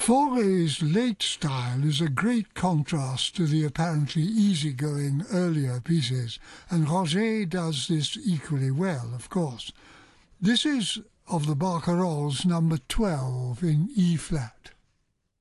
Fauré's late style is a great contrast to the apparently easygoing earlier pieces, and Roger does this equally well, of course. This is of the Barcarolles number 12 in E-flat.